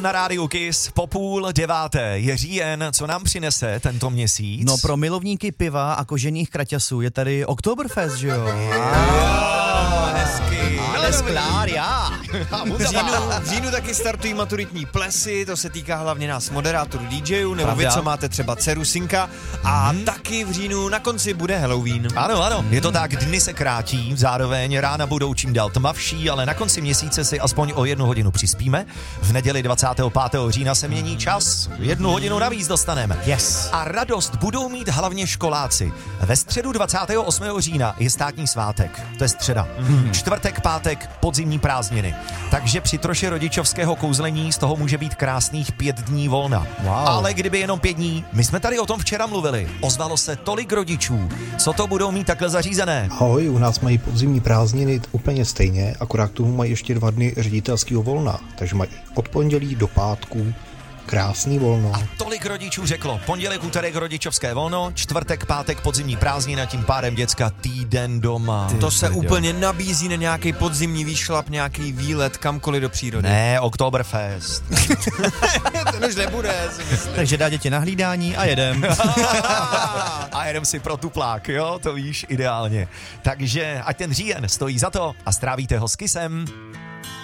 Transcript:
Na rádiu Kiss po 8:30 je říjen, co nám přinese tento měsíc? No pro milovníky piva a kožených kraťasů je tady Oktoberfest, že jo? Hezky. V říjnu taky startují maturitní plesy, to se týká hlavně nás moderátorů DJů, nebo Pravda. vy, co máte třeba dceru, synka. A taky v říjnu na konci bude Halloween. Ano, je to tak, dny se krátí, zároveň rána budou čím dál tmavší, ale na konci měsíce si aspoň o 1 hodinu přispíme. V neděli 25. října se mění čas, 1 hodinu navíc dostaneme. Yes. A radost budou mít hlavně školáci. Ve středu 28. října je státní svátek, to je středa. Čtvrtek, pátek, podzimní prázdniny. Takže při troše rodičovského kouzlení z toho může být krásných 5 dní volna. Wow. Ale kdyby jenom 5 dní, my jsme tady o tom včera mluvili. Ozvalo se tolik rodičů, co to budou mít takhle zařízené. Ahoj, u nás mají podzimní prázdniny úplně stejně, akorát k tomu mají ještě 2 dny ředitelského volna, takže mají od pondělí do pátku krásný volno. A tolik rodičů řeklo, pondělek, úterek rodičovské volno, čtvrtek, pátek podzimní prázdnina, tím pádem děcka týden doma. To se úplně nabízí na nějaký podzimní výšlap, nějaký výlet kamkoliv do přírody. Ne, Oktoberfest. To už nebude, si myslím. Takže dá děti na hlídání a jedem. A jedem si pro tuplák, jo, to víš, ideálně. Takže ať ten říjen stojí za to a strávíte ho s Kissem.